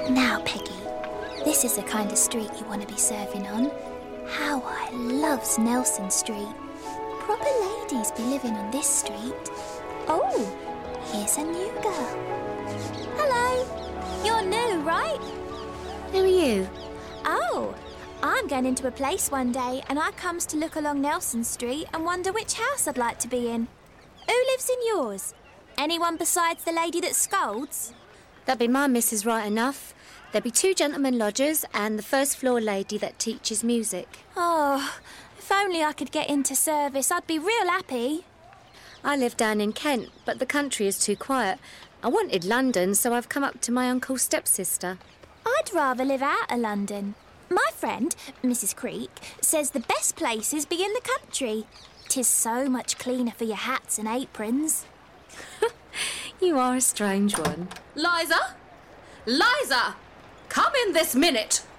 Now, Peggy, this is the kind of street you want to be serving on. How I loves Nelson Street. Proper ladies be living on this street. Oh, here's a new girl. Hello. You're new, right? Who are you? Oh, I'm going into a place one day and I comes to look along Nelson Street and wonder which house I'd like to be in. Who lives in yours? Anyone besides the lady that scolds? That'd be my missus right enough. There'd be 2 gentlemen lodgers and the first floor lady that teaches music. Oh, if only I could get into service, I'd be real happy. I live down in Kent, but the country is too quiet. I wanted London, so I've come up to my uncle's stepsister. I'd rather live out of London. My friend, Mrs. Creek, says the best places be in the country. 'Tis so much cleaner for your hats and aprons. You are a strange one. Liza! Liza! Come in this minute!